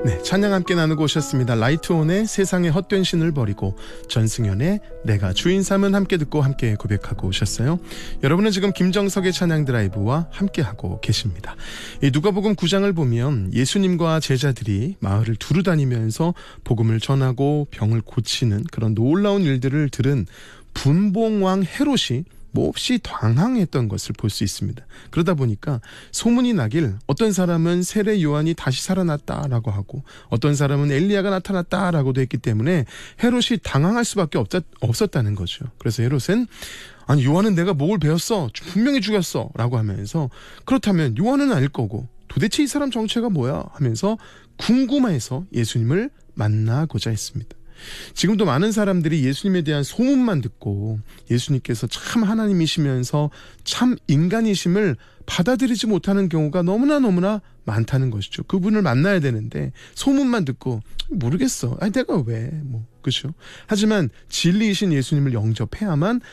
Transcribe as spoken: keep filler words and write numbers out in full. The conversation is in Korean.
네, 찬양 함께 나누고 오셨습니다. 라이트온의 세상의 헛된 신을 버리고, 전승현의 내가 주인 삼은 함께 듣고 함께 고백하고 오셨어요. 여러분은 지금 김정석의 찬양 드라이브와 함께하고 계십니다. 이 누가복음 구 장을 보면 예수님과 제자들이 마을을 두루 다니면서 복음을 전하고 병을 고치는 그런 놀라운 일들을 들은 분봉왕 헤롯이 몹시 당황했던 것을 볼 수 있습니다. 그러다 보니까 소문이 나길 어떤 사람은 세례 요한이 다시 살아났다라고 하고 어떤 사람은 엘리야가 나타났다라고도 했기 때문에 헤롯이 당황할 수밖에 없었, 없었다는 거죠. 그래서 헤롯은 아니 요한은 내가 목을 베었어, 분명히 죽였어 라고 하면서 그렇다면 요한은 알 거고 도대체 이 사람 정체가 뭐야 하면서 궁금해서 예수님을 만나고자 했습니다. 지금도 많은 사람들이 예수님에 대한 소문만 듣고 예수님께서 참 하나님이시면서 참 인간이심을 받아들이지 못하는 경우가 너무나 너무나 많다는 것이죠. 그분을 만나야 되는데 소문만 듣고 모르겠어. 아니 내가 왜 뭐 그렇죠. 하지만 진리이신 예수님을 영접해야만